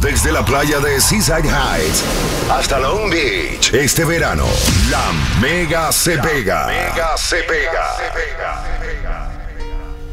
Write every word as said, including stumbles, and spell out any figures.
Desde la playa de Seaside Heights hasta Long Beach. Este verano, la Mega se pega. Mega se pega. Se pega.